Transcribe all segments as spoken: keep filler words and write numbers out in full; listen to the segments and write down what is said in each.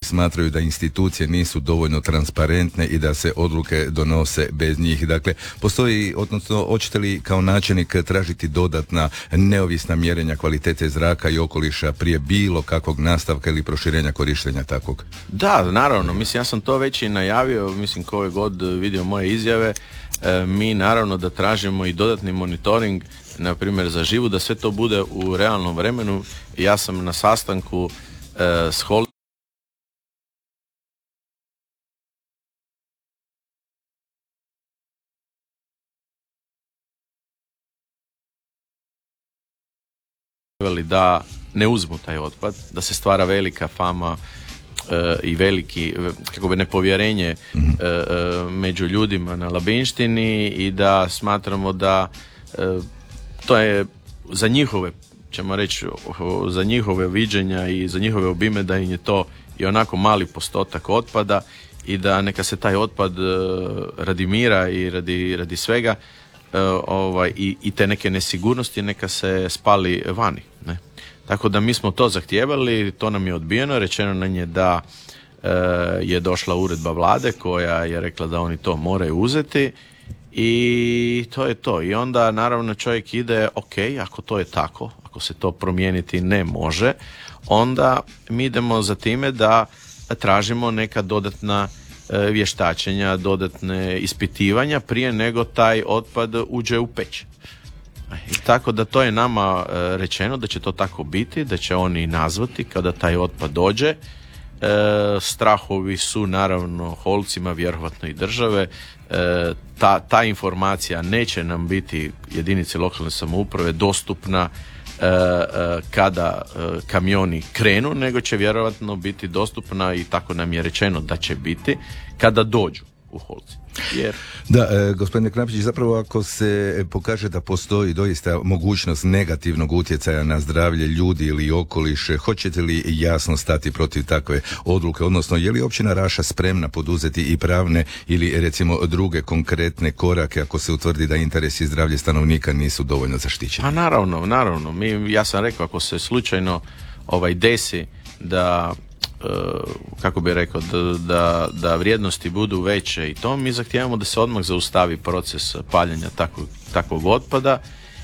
smatraju da institucije nisu dovoljno transparentne i da se odluke donose bez njih. Dakle, postoji, odnosno, hoćete li kao načelnik tražiti dodatna neovisna mjerenja kvalitete zraka i okoliša prije bilo kakvog nastavka ili proširenja korištenja takvog? Da, naravno, mislim, ja sam to već i najavio, mislim, ko je god vidio moje izjave, e, mi naravno da tražimo i dodatni monitoring, na primjer za živu, da sve to bude u realnom vremenu. Ja sam na sastanku e, s Hol da ne uzmu taj otpad, da se stvara velika fama e, i veliki, kako bi nepovjerenje e, e, među ljudima na Labinštini i da smatramo da e, to je za njihove, ćemo reći, za njihove viđenja i za njihove obime da im je to i onako mali postotak otpada i da neka se taj otpad e, radi mira i radi, radi svega e, ovaj, i, i te neke nesigurnosti neka se spali vani, ne? Tako da mi smo to zahtijevali, to nam je odbijeno, rečeno nam je da e, je došla uredba vlade koja je rekla da oni to moraju uzeti i to je to. I onda naravno čovjek ide, ok, ako to je tako, ako se to promijeniti ne može, onda mi idemo za time da tražimo neka dodatna e, vještačenja, dodatne ispitivanja prije nego taj otpad uđe u peć. I tako da to je nama e, rečeno da će to tako biti, da će oni nazvati kada taj otpad dođe. E, strahovi su naravno Holcima, vjerovatno i države. E, ta, ta informacija neće nam biti jedinice lokalne samouprave dostupna e, e, kada e, kamioni krenu, nego će vjerovatno biti dostupna, i tako nam je rečeno da će biti, kada dođu u Holci. Jer... Da, e, gospodine Knapić, zapravo ako se pokaže da postoji doista mogućnost negativnog utjecaja na zdravlje ljudi ili okoliš, hoćete li jasno stati protiv takve odluke, odnosno je li općina Raša spremna poduzeti i pravne ili recimo druge konkretne korake ako se utvrdi da interesi i zdravlje stanovnika nisu dovoljno zaštićeni? A naravno, naravno. Mi, ja sam rekao, ako se slučajno ovaj desi da kako bi rekao, da, da, da vrijednosti budu veće i to, mi zahtijevamo da se odmah zaustavi proces paljenja takvog, takvog otpada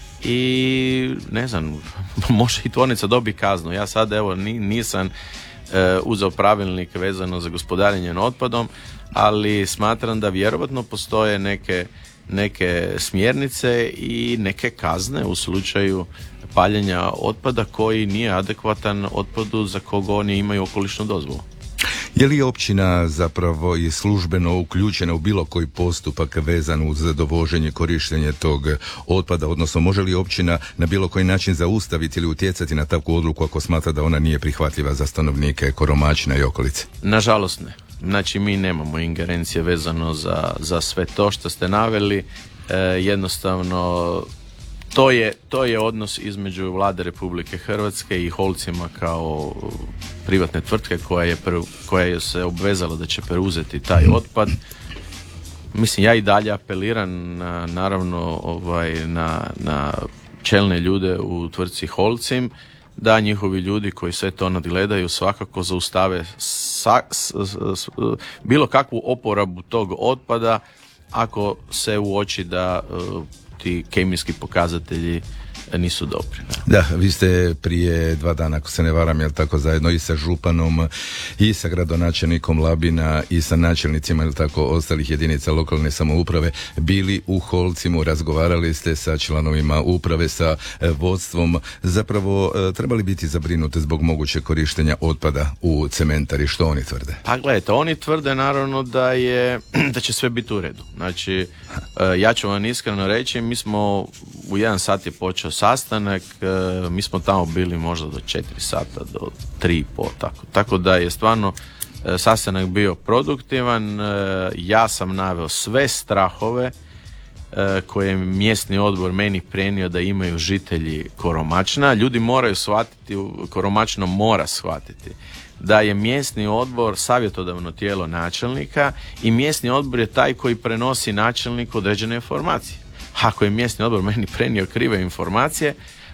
i ne znam, može i tvornica dobi kaznu. Ja sad evo nisam e, uzeo pravilnik vezano za gospodarenje otpadom, ali smatram da vjerovatno postoje neke, neke smjernice i neke kazne u slučaju paljenja otpada koji nije adekvatan otpadu za koga oni imaju okolišnu dozvolu. Je li općina zapravo i službeno uključena u bilo koji postupak vezan uz dovoženje, korištenje tog otpada, odnosno može li općina na bilo koji način zaustaviti ili utjecati na takvu odluku ako smatra da ona nije prihvatljiva za stanovnike Koromačina i okolice? Nažalost ne. Znači mi nemamo ingerencije vezano za, za sve to što ste naveli. E, jednostavno To je, to je odnos između Vlade Republike Hrvatske i Holcima kao privatne tvrtke koja je, pre, koja je se obvezala da će preuzeti taj otpad. Mislim, ja i dalje apeliram na, naravno ovaj, na, na čelne ljude u tvrtci Holcim da njihovi ljudi koji sve to nadgledaju svakako zaustave sa, s, s, bilo kakvu oporabu tog otpada ako se uoči da ti kemijski pokazatelji nisu dobri. Da. Da, vi ste prije dva dana, ako se ne varam, jel tako, zajedno i sa županom i sa gradonačelnikom Labina i sa načelnicima, jel tako, ostalih jedinica lokalne samouprave bili u Holcimu, razgovarali ste sa članovima uprave, sa vodstvom. Zapravo trebali biti zabrinuti zbog mogućeg korištenja otpada u cementari. Što oni tvrde? Pa gledajte, oni tvrde naravno da je da će sve biti u redu. Znači, ja ću vam iskreno reći, mi smo u jedan sat je počeo sastanak, mi smo tamo bili možda do četiri sata, do tri i pol, tako. Tako da je stvarno sastanak bio produktivan. Ja sam naveo sve strahove koje je mjesni odbor meni prenio da imaju žitelji Koromačna. Ljudi moraju shvatiti, Koromačno mora shvatiti da je mjesni odbor savjetodavno tijelo načelnika i mjesni odbor je taj koji prenosi načelniku određene informacije. Ako je mjesni odbor meni prenio krive informacije,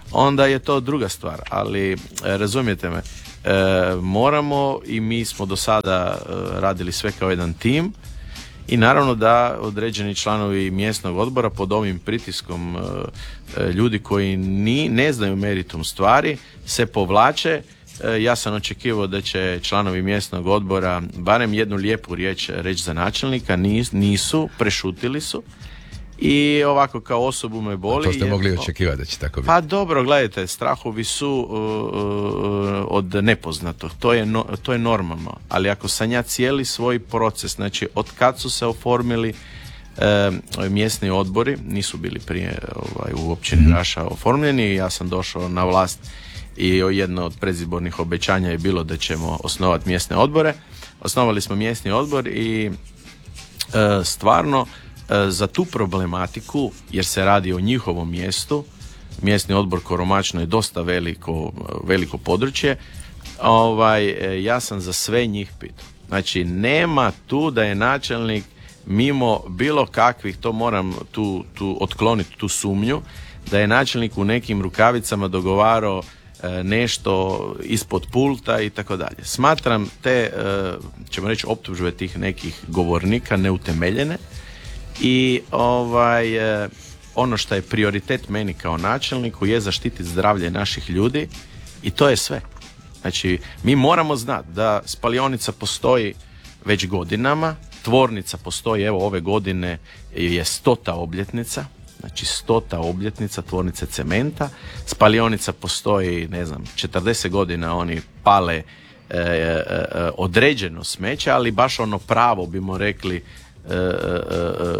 onda je to druga stvar. Ali, razumijete me, e, moramo i mi smo do sada e, radili sve kao jedan tim i naravno da određeni članovi mjesnog odbora pod ovim pritiskom e, ljudi koji ni, ne znaju meritum stvari se povlače. E, ja sam očekivao da će članovi mjesnog odbora barem jednu lijepu riječ reći za načelnika, nis, nisu, prešutili su. I ovako kao osobu me boli. To ste mogli jer, očekivati da će tako biti. Pa dobro, gledajte, strahovi su uh, uh, od nepoznatog. To je, no, to je normalno. Ali ako sam ja cijeli svoj proces, znači od kad su se oformili uh, mjesni odbori, nisu bili prije ovaj, u općini mm. Raša oformljeni, ja sam došao na vlast i jedno od predizbornih obećanja je bilo da ćemo osnovati mjesne odbore. Osnovali smo mjesni odbor i uh, stvarno za tu problematiku, jer se radi o njihovom mjestu, mjesni odbor Koromačno je dosta veliko, veliko područje, ovaj, ja sam za sve njih pitao. Znači, nema tu da je načelnik mimo bilo kakvih, to moram tu, tu otkloniti tu sumnju, da je načelnik u nekim rukavicama dogovarao e, nešto ispod pulta i tako dalje. Smatram te, e, ćemo reći, optužbe tih nekih govornika neutemeljene. I ovaj, eh, ono što je prioritet meni kao načelniku je zaštititi zdravlje naših ljudi i to je sve. Znači, mi moramo znati da spalionica postoji već godinama, tvornica postoji, evo ove godine je stota obljetnica, znači stota obljetnica tvornice cementa, spalionica postoji, ne znam, četrdeset godina oni pale eh, eh, određeno smeće, ali baš ono pravo bimo rekli, E, e, e,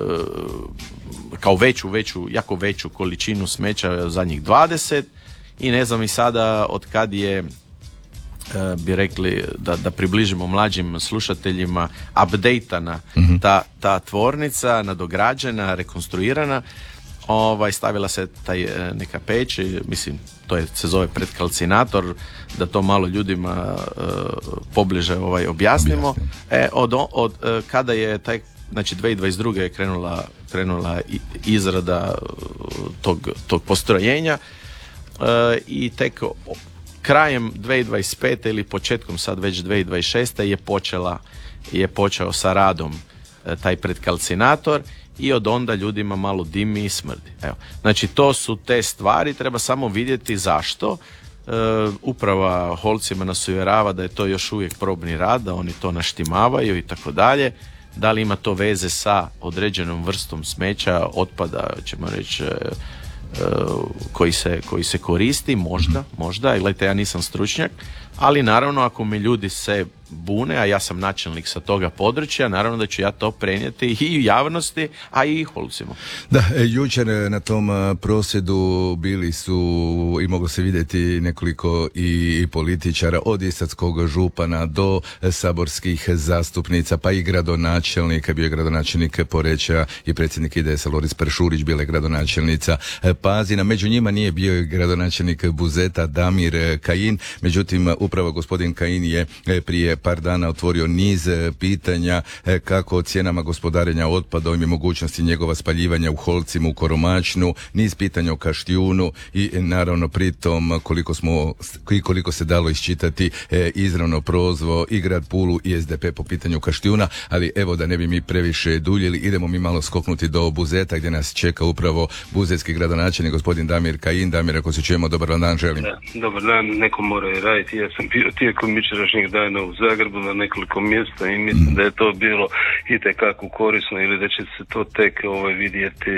kao veću, veću, jako veću količinu smeća zadnjih dvadeset i ne znam i sada od kad je e, bi rekli da, da približimo mlađim slušateljima updateana mm-hmm. ta, ta tvornica, nadograđena, rekonstruirana, ovaj, stavila se taj neka peć, mislim to je, se zove predkalcinator, da to malo ljudima e, pobliže ovaj, objasnimo. Objasnim. E, od, od, od kada je taj, znači dvije tisuće dvadeset druge je krenula, krenula izrada tog, tog postrojenja e, i tek krajem dvije tisuće dvadeset pete ili početkom sad već dvije tisuće dvadeset šeste je počela, je počeo sa radom e, taj predkalcinator i od onda ljudima malo dimi i smrdi. Evo. Znači to su te stvari, treba samo vidjeti zašto. E, uprava Holcima nas uvjerava da je to još uvijek probni rad, da oni to naštimavaju i tako dalje. Da li ima to veze sa određenom vrstom smeća, otpada, ćemo reći, e, e, koji, se, koji se koristi, možda, možda, i gledajte, ja nisam stručnjak, ali naravno ako me ljudi se bune, a ja sam načelnik sa toga područja, naravno da ću ja to prenijeti i javnosti, a i Holcima. Da, jučer na tom prosvjedu bili su i moglo se vidjeti nekoliko i političara, od istarskog župana do saborskih zastupnica, pa i gradonačelnika, bio je gradonačelnik Poreča i predsjednik I D S-a Loris Peršurić, bila je gradonačelnica Pazina, među njima nije bio i gradonačelnik Buzeta Damir Kajin, međutim upravo gospodin Kajin je prije par dana otvorio niz pitanja kako o cijenama gospodarenja otpadom i mogućnosti njegova spaljivanja u Holcima, u Koromačnu, niz pitanja o Kaštijunu i naravno pritom koliko smo i koliko se dalo iščitati e, izravno prozvo i grad Pulu i S D P po pitanju Kaštijuna, ali evo da ne bi mi previše duljili, idemo mi malo skoknuti do Buzeta gdje nas čeka upravo buzetski gradonačelnik gospodin Damir Kajin. Damir, ako se čujemo, dobar dan želim. Da, dobar dan, neko mora i raditi. Ja sam bio tijekom jučerašnjeg dana u Zagrebu na nekoliko mjesta i mislim mm. da je to bilo itekako korisno ili da će se to tek ovaj, vidjeti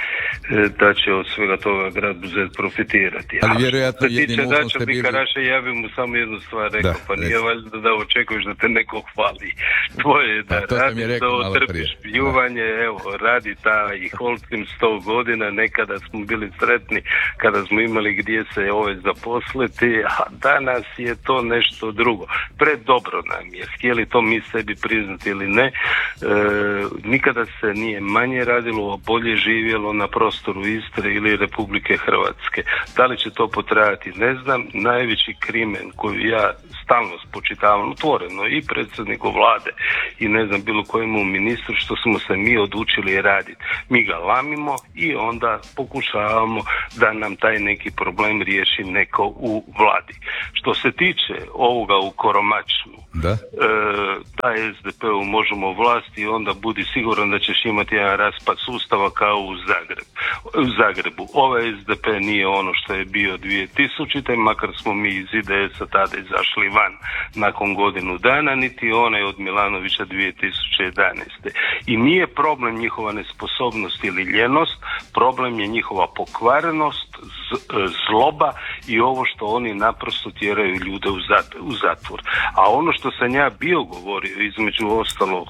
da će od svega toga grad Buzet profitirati. Ali vjerojatno jednim uhom ste bili... Raša, ja bih mu samo jednu stvar rekao, da, pa nije valjda da očekuješ da te neko hvali. Tvoje je da radi, da otrpiš pljuvanje, evo, radi ta i Holcim sto godina, nekada smo bili sretni kada smo imali gdje se ove zaposliti, a danas je to nešto drugo. Predobro nam je, htjeli to mi sebi priznati ili ne, e, nikada se nije manje radilo, bolje živjelo, naprotiv prostoru Istre ili Republike Hrvatske. Da li će to potrajati, ne znam. Najveći krimen koju ja stalno spočitavam otvoreno i predsjedniku vlade i ne znam bilo kojemu ministru, što smo se mi odlučili raditi. Mi ga lamimo i onda pokušavamo da nam taj neki problem riješi neko u vladi. Što se tiče ovoga u Koromačnu, da, e, da es de pe-u možemo vlasti, onda budi siguran da ćeš imati jedan raspad sustava kao u Zagrebu. U Zagrebu. Ovaj es de pe nije ono što je bio dvije tisućite, makar smo mi iz i de es-a tada izašli van nakon godinu dana, niti onaj od Milanovića dvije tisuće jedanaeste. I nije problem njihova nesposobnost ili ljenost, problem je njihova pokvarenost, zloba i ovo što oni naprosto tjeraju ljude u zatvor. A ono što sam ja bio govorio, između ostalo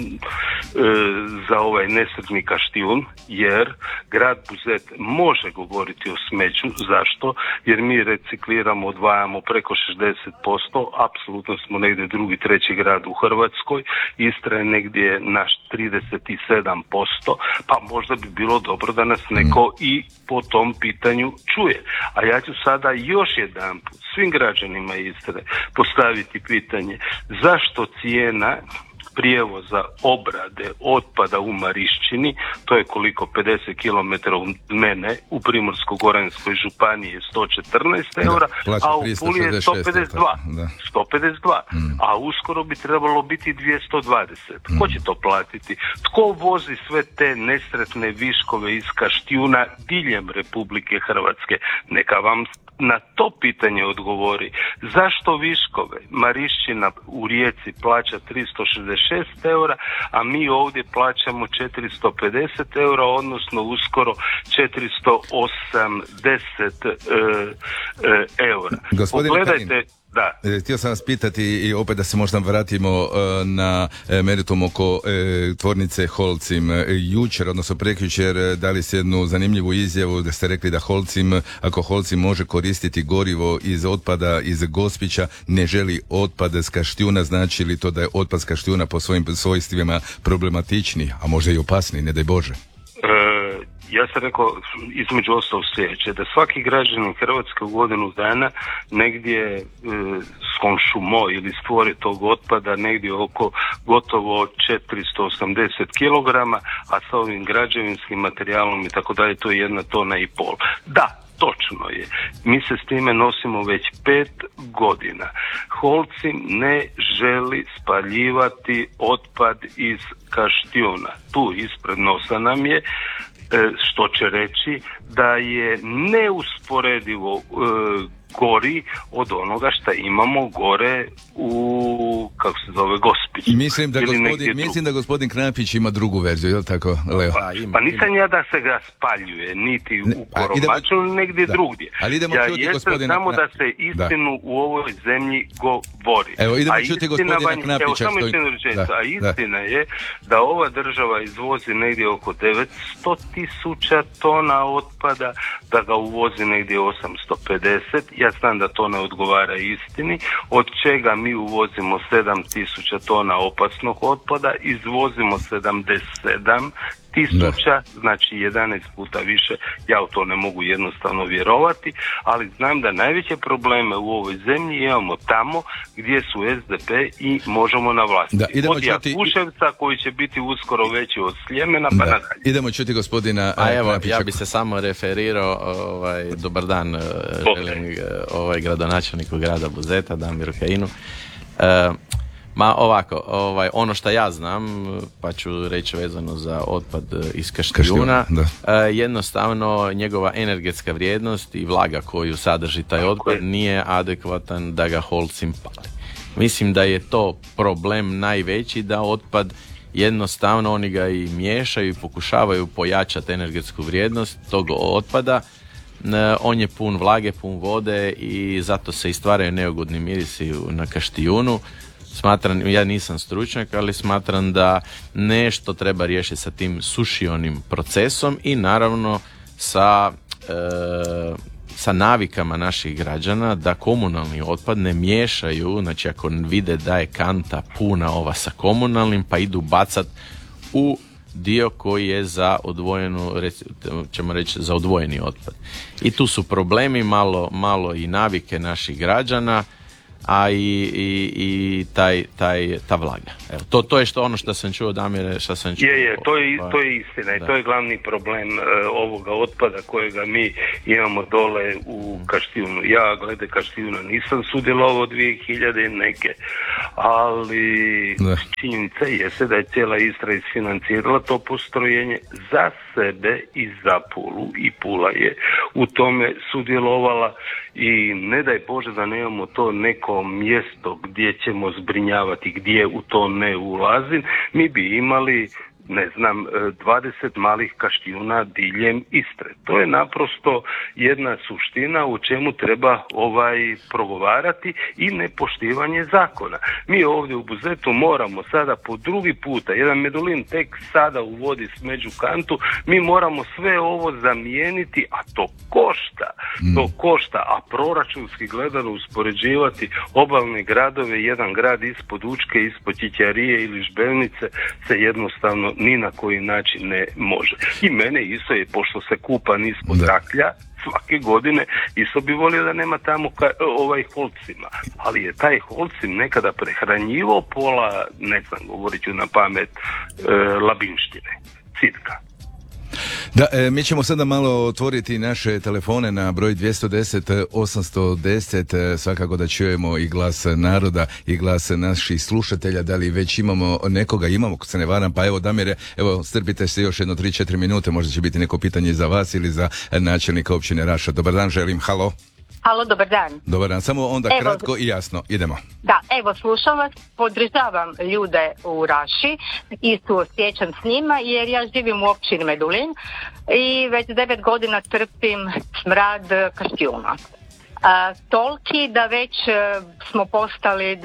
za ovaj nesretni Kaštijun, jer grad Buzet može govoriti o smeću. Zašto? Jer mi recikliramo, odvajamo preko šezdeset posto, apsolutno smo negdje drugi, treći grad u Hrvatskoj, Istra je negdje naš trideset sedam posto, pa možda bi bilo dobro da nas neko i po tom pitanju čuje. A ja ću sada još jedan put svim građanima Istre postaviti pitanje zašto cijena prijevoza obrade otpada u Marišćini, to je koliko, pedeset kilometara od mene, u Primorsko-goranskoj županiji je sto četrnaest eura, a u Puli je sto pedeset dva. sto pedeset dva. Mm. A uskoro bi trebalo biti dvjesto dvadeset. Mm. Ko će to platiti? Tko vozi sve te nesretne viškove iz Kaštijuna diljem Republike Hrvatske? Neka vam na to pitanje odgovori. Zašto viškove Marišćina u Rijeci plaća tristo šezdeset šest eura, a mi ovdje plaćamo četiristo pedeset eura, odnosno uskoro četiristo osamdeset e, e, eura. Gospodin Pogledajte, Kajin, da. Htio sam vas pitati i opet da se možda vratimo uh, na uh, meritum oko uh, tvornice Holcim. Uh, jučer, odnosno prekjučer, uh, dali ste jednu zanimljivu izjavu da ste rekli da Holcim, ako Holcim može koristiti gorivo iz otpada iz Gospića, ne želi otpad s Kaštijuna. Znači li to da je otpad s Kaštijuna po svojim svojstvima problematični, a možda i opasni, ne daj Bože? Ja sam rekao između ostalog sljedeće, da svaki građanin Hrvatske u godinu dana negdje e, skonšumo ili stvori tog otpada negdje oko gotovo četiristo osamdeset kilograma, a sa ovim građevinskim materijalom i tako dalje to je jedna tona i pol. Da, točno je. Mi se s time nosimo već pet godina. Holcim ne želi spaljivati otpad iz Kaštijuna. Tu ispred nosa nam je, što će reći da je neusporedivo e, gori od onoga što imamo gore u, kako se zove, Gospić. Mislim da, gospodin, mislim da gospodin Knapić ima drugu verziju, je li tako, Leo? Pa, pa nisam ja da se ga spaljuje, niti u Koromaču, ili negdje da. drugdje. Ali idemo ja čuti jesam gospodina... samo da se istinu da. u ovoj zemlji govori. Evo, idemo a čuti gospodina van... Knapića. Evo, samo što... da, a istina da. je da ova država izvozi negdje oko devetsto tisuća tona otpada, da ga uvozi negdje osamsto pedeset. Ja znam da to ne odgovara istini, od čega mi uvozimo sedam tisuća tona opasnog otpada, izvozimo sedamdeset sedam tisuća, znači jedanaest puta više. Ja u to ne mogu jednostavno vjerovati, ali znam da najveće probleme u ovoj zemlji imamo tamo gdje su es de pe i možemo na vlasti. Da, od Jakuševca koji će biti uskoro veći od Sljemena pa da. nadalje. Idemo čuti gospodina A evo, Knapića. ja bi se samo referirao, ovaj, dobar dan, okay. želim ovaj, gradonačelniku grada Buzeta, Damiru Kajinu. Uh, Ma ovako, ovaj, ono što ja znam, pa ću reći vezano za otpad iz Kaštijuna, uh, jednostavno njegova energetska vrijednost i vlaga koju sadrži taj otpad nije adekvatan da ga Holcim pali. Mislim da je to problem najveći, da otpad jednostavno oni ga i miješaju i pokušavaju pojačati energetsku vrijednost tog otpada. On je pun vlage, pun vode i zato se i stvaraju neugodni mirisi na Kaštijunu. Smatram, ja nisam stručnjak, ali smatram da nešto treba riješiti sa tim sušionim procesom i naravno sa, e, sa navikama naših građana da komunalni otpad ne miješaju, znači ako vide da je kanta puna ova sa komunalnim pa idu bacat u dio koji je za odvojenu, ćemo reći za odvojeni otpad. I tu su problemi, malo, malo i navike naših građana, a i, i, i taj, taj, ta vlaga. Evo, to, to je što ono što sam čuo, Damire, što sam čuo. Je, je, to je, to je istina i to je glavni problem uh, ovoga otpada kojega mi imamo dole u Kaštijunu. Ja glede Kaštijuna nisam sudjelovao dvije hiljade neke, ali ne. Činjenica jeste da je cijela Istra isfinancirala to postrojenje za sebe i za Pulu, i Pula je u tome sudjelovala i ne daj Bože da nemamo to neko mjesto gdje ćemo zbrinjavati, gdje u to ne ulazim, mi bi imali, ne znam, dvadeset malih Kaštijuna diljem Istre. To je naprosto jedna suština u čemu treba ovaj progovarati i nepoštivanje zakona. Mi ovdje u Buzetu moramo sada po drugi puta, jedan Medulin tek sada uvodi smeđu kantu, mi moramo sve ovo zamijeniti, a to košta, to košta, a proračunski gledano uspoređivati obalne gradove, jedan grad ispod Učke, ispod Ćićarije ili Žbelnice se jednostavno ni na koji način ne može. I mene isto je, pošto se kupam ispod Raklja svake godine, isto bi volio da nema tamo ka, ovaj Holcima. Ali je taj Holcim nekada prehranjivo pola, ne znam, govorit ću na pamet, e, Labinštine, Citka. Da, e, mi ćemo sada malo otvoriti naše telefone na broj dvjesto deset osamsto deset, e, svakako da čujemo i glas naroda i glas naših slušatelja, da li već imamo nekoga, imamo, ako se ne varam, pa evo Damire, evo strpite se još jedno tri četiri minute, možda će biti neko pitanje za vas ili za načelnika općine Raša. Dobar dan, želim, halo. Halo, dobar dan. Dobar dan, samo onda evo, kratko i jasno, idemo. Da, evo, slušam vas, podržavam ljude u Raši i suosjećam s njima jer ja živim u općini Medulin i već devet godina trpim smrad Kaštijuna. A, toliki da već a, smo postali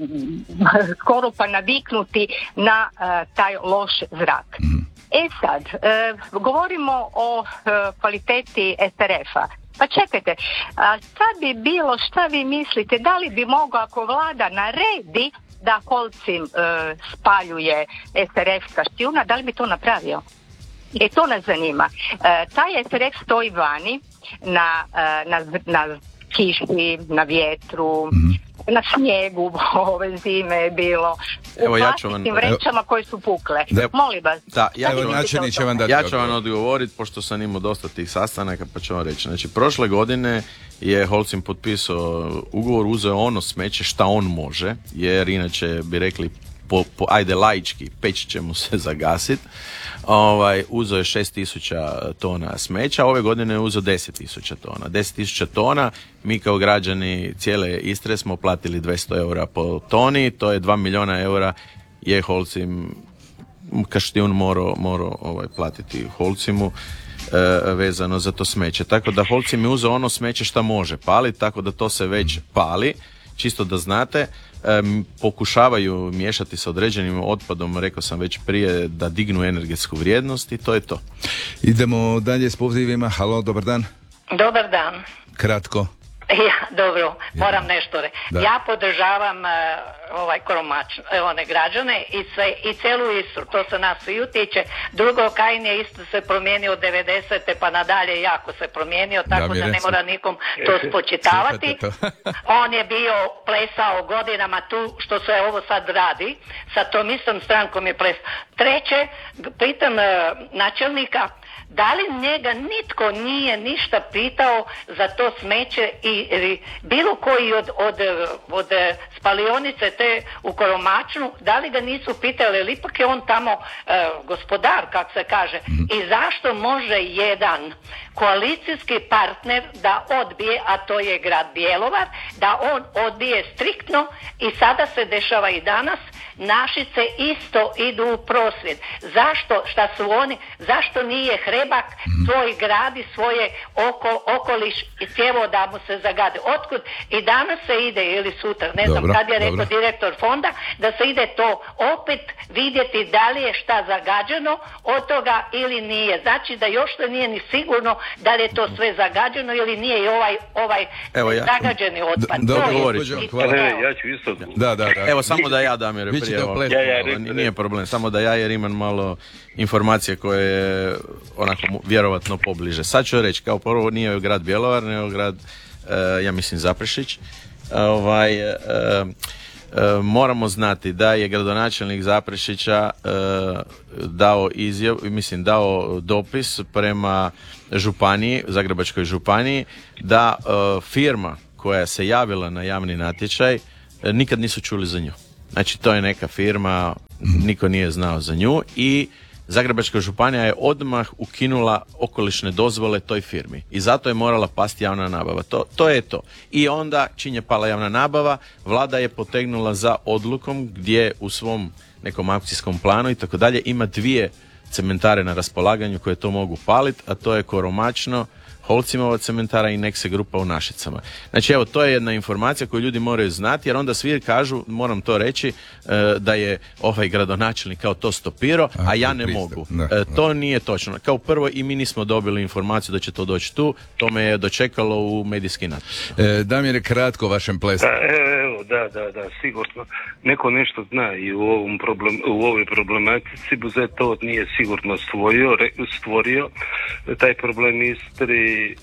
skoro pa naviknuti na a, taj loš zrak. Mm. E sad, a, govorimo o a, kvaliteti S R F-a. Pa čekajte, a šta bi bilo, šta vi mislite, da li bi mogao ako vlada naredi da Holcim e, spaljuje S R F Kaštijuna, da li bi to napravio? E to nas zanima. E, taj S R F stoji vani na, na, na kiši, na vjetru, mm-hmm. na snijegu ove zime je bilo, evo, u plastičnim ja vrećama koje su pukle. Da, molim vas. Da, ja, evo, načini će vam dati ja ću vam odgovoriti, pošto sam imao dosta tih sastanaka, pa ću vam reći. Znači, prošle godine je Holcim potpisao ugovor, uzeo ono smeće šta on može, jer inače bi rekli po, po ajde laički, peć će mu se zagasiti. Ovaj, uzeo je šest tisuća tona smeća, ove godine je uzeo deset tisuća tona. deset tisuća tona, mi kao građani cijele Istre smo platili dvjesto eura po toni, to je dva milijuna eura je Holcim, Kaštijun morao moro, ovaj, platiti Holcimu e, vezano za to smeće. Tako da Holcim je uzeo ono smeće što može paliti, tako da to se već pali. Čisto da znate, um, pokušavaju miješati sa određenim otpadom, rekao sam već prije, da dignu energetsku vrijednost i to je to. Idemo dalje s pozivima. Halo, dobar dan. Dobar dan. Kratko. Ja, dobro, moram nešto reći. Ja podržavam uh, ovaj Koromač, one građane i sve, i celu Istru, to se nas svi utiče. Drugo, Kajin je isto se promijenio od devedesete pa nadalje, jako se promijenio, tako da, da ne mora nikom to spočitavati. To. On je bio plesao godinama tu što se ovo sad radi, sa tom istom strankom je plesao. Treće, pitam uh, načelnika, da li njega nitko nije ništa pitao za to smeće i bilo koji od, od, od spalionice te u Koromačnu, da li ga nisu pitali, ali ipak je on tamo e, gospodar, kako se kaže. I zašto može jedan koalicijski partner da odbije, a to je grad Bjelovar, da on odbije striktno i sada se dešava i danas, Našice isto idu u prosvjed. Zašto, šta su oni, zašto nije Hrvatska treba svoj grad i svoje oko, okoliš i cijevo da mu se zagade. Otkud i danas se ide ili sutra, ne znam dobro, kad je rekao dobro. direktor fonda, da se ide to opet vidjeti da li je šta zagađeno od toga ili nije. Znači da još se nije ni sigurno da li je to sve zagađeno ili nije i ovaj, ovaj Evo ja. zagađeni otpad. D- dobro, govorit ću. hvala. Ne, ja ću isto. Da, da, da. Evo samo da ja dam jer Vi ćete prije, opletiti. Ja, ja, ovo, rekli, nije problem, samo da ja jer imam malo informacije koje je onako mu- vjerovatno pobliže. Sad ću reći, kao prvo nije grad Bjelovar, nego grad, e, ja mislim Zaprešić. Ovaj, e, e, moramo znati da je gradonačelnik Zaprešića e, dao izjav, mislim dao dopis prema županiji, Zagrebačkoj županiji, da e, firma koja se javila na javni natječaj e, nikad nisu čuli za nju. Znači to je neka firma, niko nije znao za nju i Zagrebačka županija je odmah ukinula okolišne dozvole toj firmi i zato je morala pasti javna nabava. To, to je to. I onda čim je pala javna nabava, vlada je potegnula za odlukom gdje u svom nekom akcijskom planu i tako dalje ima dvije cementare na raspolaganju koje to mogu paliti, a to je Koromačno, Holcimova cementara i Nexe grupa u Našicama. Znači evo, to je jedna informacija koju ljudi moraju znati, jer onda svi kažu, moram to reći, da je ovaj gradonačelnik kao to stopirao, a ja ne mogu. E, to nije točno. Kao prvo i mi nismo dobili informaciju da će to doći tu, to me je dočekalo u medijski natpis. E, Damir je kratko o vašem plesu. Da, evo, da, da, da, sigurno. Neko nešto zna i u, ovom problem, u ovoj problematici. Buzet to nije sigurno stvorio, re, stvorio. Taj problem Istri e,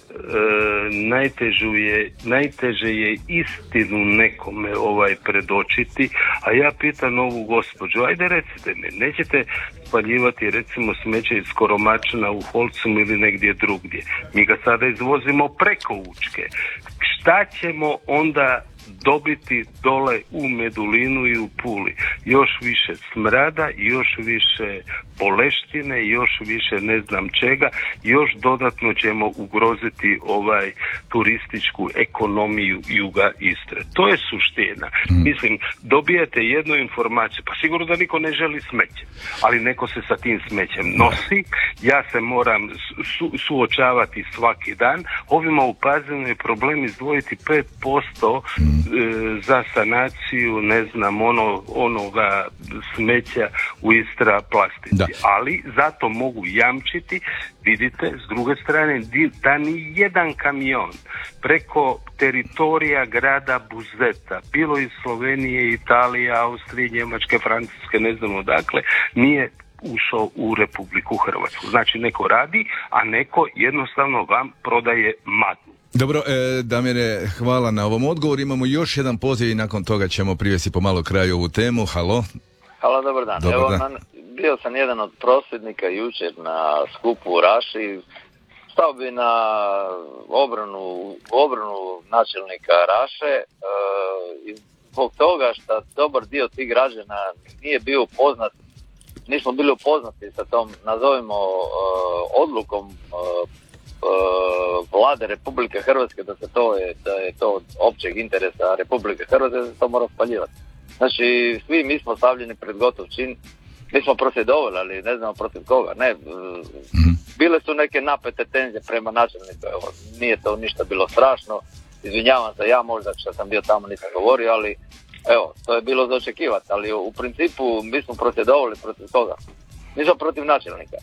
najtežu je, najteže je istinu nekome ovaj predočiti, a ja pitam ovu gospođu, ajde recite mi, nećete spaljivati recimo smeće iz Koromačina u Holcim ili negdje drugdje. Mi ga sada izvozimo preko Učke. Šta ćemo onda dobiti dole u Medulinu i u Puli? Još više smrada, još više poleštine, još više ne znam čega, još dodatno ćemo ugroziti ovaj turističku ekonomiju juga Istre. To je suština. Mm. Mislim, dobijete jednu informaciju, pa sigurno da niko ne želi smeće, ali neko se sa tim smećem nosi, ja se moram su, suočavati svaki dan. Ovima u Pazinu je problem izdvojiti pet posto mm. e, za sanaciju, ne znam, ono, onoga smeća u Istra plastici. Da. Ali zato mogu jamčiti, vidite, s druge strane, da ni jedan kamion preko teritorija grada Buzeta, bilo iz Slovenije, Italije, Austrije, Njemačke, Francuske, ne znam odakle, nije ušao u Republiku Hrvatsku. Znači, neko radi, a neko jednostavno vam prodaje maglu. Dobro, e, Damire, hvala na ovom odgovoru. Imamo još jedan poziv i nakon toga ćemo privesti pomalo kraju ovu temu. Halo? Halo, dobar dan. Dobar Evo, dan. Na, bio sam jedan od prosvjednika jučer na skupu u Raši. Stao bi na obranu, obranu načelnika Raše e, i zbog toga što dobar dio tih građana nije bio upoznat, nismo bili upoznati sa tom, nazovimo, e, odlukom e, Vlade Republike Hrvatske da se to je, da je to od općeg interesa Republike Hrvatske, da se to mora spaljivati. Znači, svi mi smo stavljeni pred gotov čin, mi smo prosvjedovali, ali ne znamo protiv koga. Ne, bile su neke napete tenzije prema načelniku, evo, nije to ništa bilo strašno, izvinjavam se, ja možda što sam bio tamo nisam govorio, ali evo, to je bilo za očekivati, ali u, u principu mi smo prosvjedovali protiv toga, nismo protiv načelnika.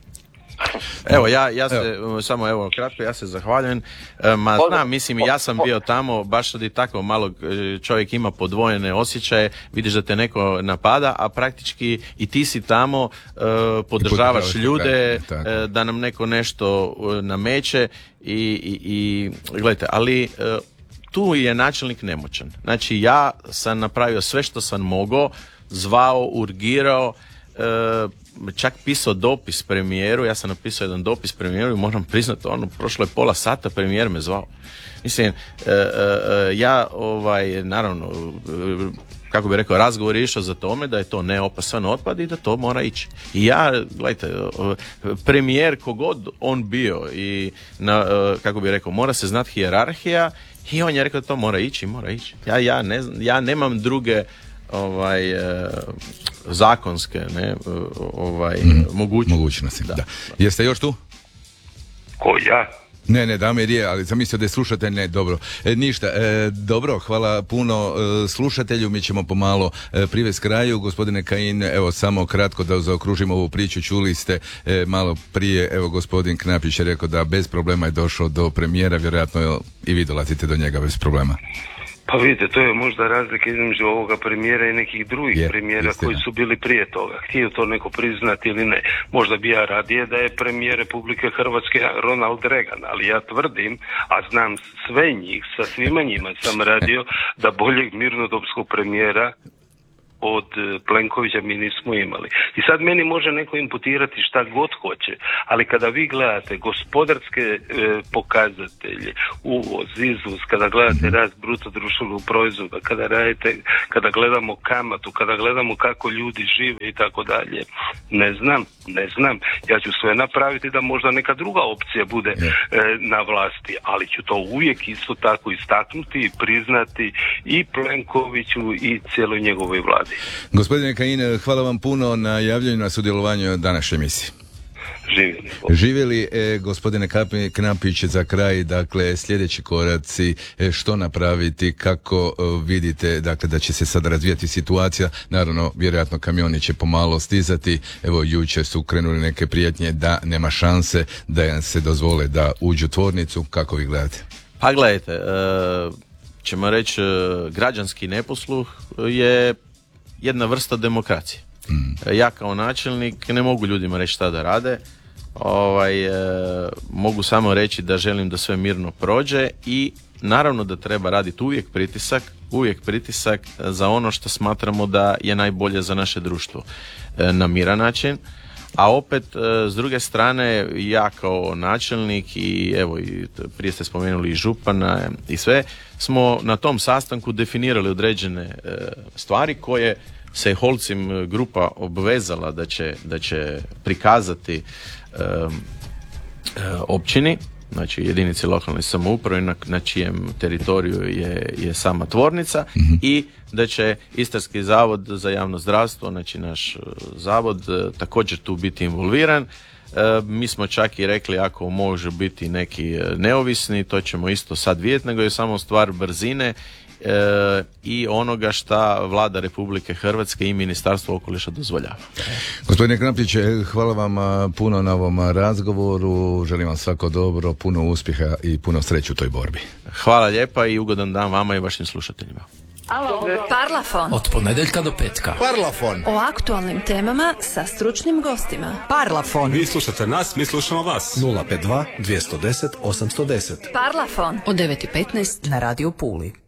Evo, ja, ja se, evo. samo evo kratko, ja se zahvaljujem. E, ma Pozdrav. znam, mislim, ja sam bio tamo, baš i tako malo čovjek ima podvojene osjećaje, vidiš da te neko napada, a praktički i ti si tamo, e, podržavaš ljude, e, da nam neko nešto nameće i, i, i gledajte, ali e, tu je načelnik nemoćan. Znači, ja sam napravio sve što sam mogao, zvao, urgirao, e, čak pisao dopis premijeru, ja sam napisao jedan dopis premijeru i moram priznati, ono, prošlo je pola sata, premijer me zvao. Mislim, e, e, ja, ovaj, naravno, kako bi rekao, razgovor je išao za tome da je to neopasan otpad i da to mora ići. I ja, gledajte, premijer kogod on bio i, na, kako bi rekao, mora se znati hijerarhija i on je rekao da to mora ići, mora ići. Ja, ja, ne znam, ja nemam druge ovaj e, zakonske ne ovaj mm, mogućnosti. mogućnosti. Da. Da. Jeste još tu? ja? Ne, ne, Damir je, ali sam mislio da je slušatelj, ne, dobro. E, ništa, e, dobro, hvala puno e, slušatelju, mi ćemo pomalo e, privesti kraju. Gospodine Kajin, evo samo kratko da zaokružimo ovu priču, čuli ste e, malo prije, evo gospodin Knapić je rekao da bez problema je došao do premijera, vjerojatno i vi dolazite do njega bez problema. Pa vidite, to je možda razlika između ovoga premijera i nekih drugih je, premijera istina. Koji su bili prije toga. Htio to neko priznati ili ne. Možda bi ja radije da je premijer Republike Hrvatske Ronald Reagan, ali ja tvrdim, a znam sve njih, sa svima njima sam radio, da boljeg mirnodopskog premijera od Plenkovića mi nismo imali. I sad meni može neko imputirati šta god hoće, ali kada vi gledate gospodarske e, pokazatelje, uvoz, izvoz, kada gledate rast bruto društvenog proizvoda, kada radite, kada gledamo kamatu, kada gledamo kako ljudi žive i tako dalje, ne znam, ne znam. Ja ću sve napraviti da možda neka druga opcija bude e, na vlasti, ali ću to uvijek isto tako istaknuti i priznati i Plenkoviću i cijeloj njegovoj vladi. Gospodine Kajin, hvala vam puno na javljanju, na sudjelovanju današnje emisije. Živjeli. Živjeli, e, gospodine Knapić, za kraj, dakle, sljedeći koraci, e, što napraviti, kako e, vidite, dakle, da će se sad razvijati situacija, naravno, vjerojatno kamioni će pomalo stizati, evo, jučer su krenuli neke prijetnje da nema šanse da se dozvole da uđu u tvornicu, kako vi gledate? Pa gledajte, e, ćemo reći, građanski neposluh je jedna vrsta demokracije. Mm. Ja kao načelnik ne mogu ljudima reći šta da rade, ovaj, e, mogu samo reći da želim da sve mirno prođe i naravno da treba raditi uvijek pritisak, uvijek pritisak za ono što smatramo da je najbolje za naše društvo e, na miran način. A opet, s druge strane, ja kao načelnik i evo, i prije ste spomenuli i župana i sve, smo na tom sastanku definirali određene stvari koje se Holcim grupa obvezala da će, da će prikazati um, općini, znači jedinici lokalne samouprave na, na čijem teritoriju je, je sama tvornica, mm-hmm. i da će Istarski zavod za javno zdravstvo, znači naš zavod, također tu biti involviran. E, mi smo čak i rekli ako može biti neki neovisni, to ćemo isto sad vidjeti, nego je samo stvar brzine E, i onoga šta Vlada Republike Hrvatske i Ministarstvo okoliša dozvoljava. Gospodine Knapić, hvala vam puno na ovom razgovoru, želim vam svako dobro, puno uspjeha i puno sreće u toj borbi. Hvala lijepa i ugodan dan vama i vašim slušateljima. Alo, Parlafon. Od ponedjeljka do petka. Parlafon. O aktualnim temama sa stručnim gostima. Parlafon. Vi slušate nas, mi slušamo vas. nula pet dva, dvjesto deset, osamsto deset. Parlafon. Od devet i petnaest na Radio Puli.